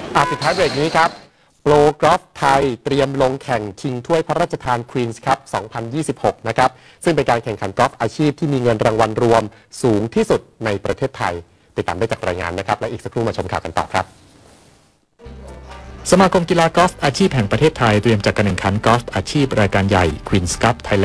ปิดท้ายเบรกนี้ครับโปรกอล์ฟไทยเตรียมลงแข่งชิงถ้วยพระราชทานควีนส์คัพ 2026 นะครับซึ่งเป็นการแข่งขันกอล์ฟอาชีพที่มีเงินรางวัลรวมสูงที่สุดในประเทศไทยติดตามได้จากรายงานนะครับและอีกสักครู่มาชมข่าวกันต่อครับสมาคมกีฬากอล์ฟอาชีพแห่งประเทศไทยเตรียมจัดการแข่งขันกอล์ฟอาชีพรายการใหญ่ Queen's Cup Thailand